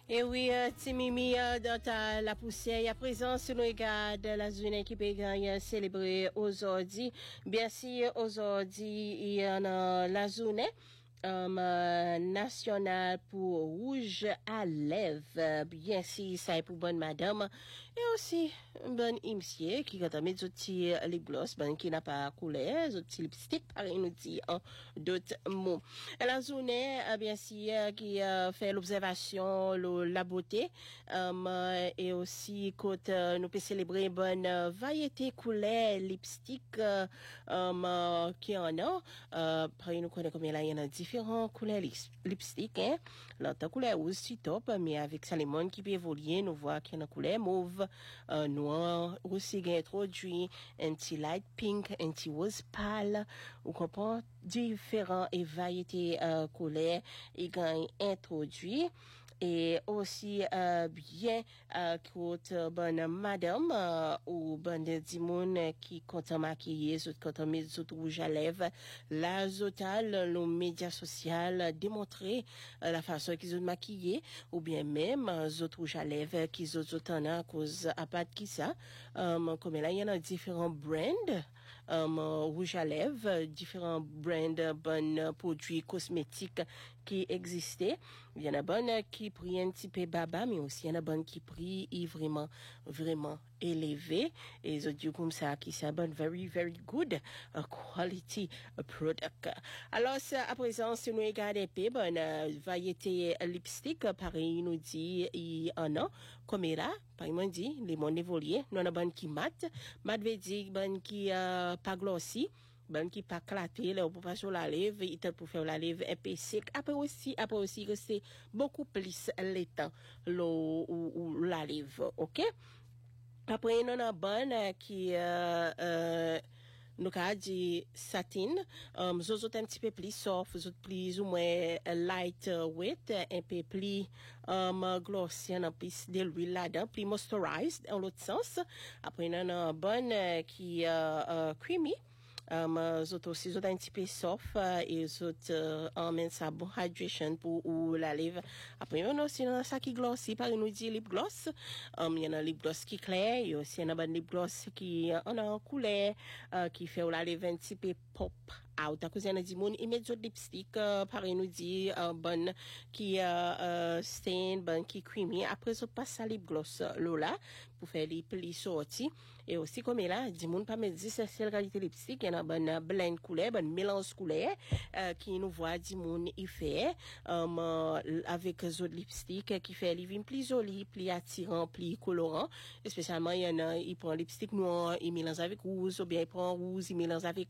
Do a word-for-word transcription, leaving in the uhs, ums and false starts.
Et oui, euh, Timimi, euh, dans ta, la poussière, à présent, si nous regarde la journée qui peut gagner célébrer aujourd'hui, bien sûr, aujourd'hui, il y en a la journée. Um, euh, national pour rouge à lèvres, bien si ça est pour bonne madame, et aussi bonne monsieur qui quand on met des petits lip gloss, ben qui n'a pas couleur, des petits lipstick, pareil nous dit en d'autres mots. La journée, bien sûr, qui euh, fait l'observation, le, la beauté, um, euh, et aussi quand euh, nous peut célébrer bonne euh, variété couleur lipstick, euh, um, euh, qui en a, euh, pareil nous connaît combien là il y en a différents couleurs lipstick, hein. L'autre couleur aussi top, mais avec ça les monde qui peut évoluer, nous voit qu'il y a une couleur mauve, euh, noir, aussi qui introduit un petit light pink, un petit rose pâle, ou comprend différents et variétés euh, couleurs et gagne introduit. Et aussi euh, bien euh, côté euh, bonne madame euh, ou bonne dimoun qui compte maquiller, autres compte mettre autres rouge à lèvres, la total le média social démontrer euh, la façon qu'ils ont maquillé ou bien même euh, autres rouge à lèvres qu'ils ont autant à cause à part qui ça um, comme là il y en a différents brands um, rouge à lèvres, différents brands bonnes produits cosmétiques qui existaient. Il y en a bonne qui pris un petit peu baba, mais aussi il y en a bonne qui pris vraiment, vraiment élevé. Et ils ont dit comme ça, qui c'est bonne, very, very good uh, quality uh, product. Alors, ça, à présent, si nous regardons peu, bonne uh, variété uh, lipstick, uh, pareil, nous dit, il y en a, comme là, par exemple, dit, les mondes évolués, nous avons bonne qui mat, mat veut dire bonne qui uh, pas glossy, ben qui pas claté là pour pas sur la lèvre il pour faire la lèvre un peu sec après aussi après aussi que c'est beaucoup plus laitant l'eau ou, ou la lèvre, OK. Après on a bonne qui euh, euh nous a dit satin, um, zo un petit peu plus soft, zo plus ou moins light weight, un peu plus um, glossy, un peu de l'huile là-dedans, plus moisturized en l'autre sens. Après on a bonne qui uh, uh, creamy. Um, zot aussi zot un petit peu soft uh, et zot uh, emmène ça bon hydration pour ou la lèvre. Après on a aussi dans ça qui glossy par nous dit lip gloss. Um, il y en a lip gloss qui clair, il y a aussi un bon lip gloss qui en a couleur uh, qui fait la lèvre un petit peu pop out. À cause il y en a dit mon immédiat lipstick uh, par nous dit uh, bon qui uh, uh, stain bon qui creamy. Après zot passe à lip gloss uh, là pour faire les plis sortis et aussi comme là dit mon pas me dit c'est la qualité lipstick. Un bon blend couleur, bon mélange couleur euh, qui nous voit du monde il fait um, euh, avec autres lipstick qui fait les vins plus joli, plus attirant, plus colorant. Spécialement il y en a il prend lipstick noir, il mélange avec rouge ou bien il prend rouge, il mélange avec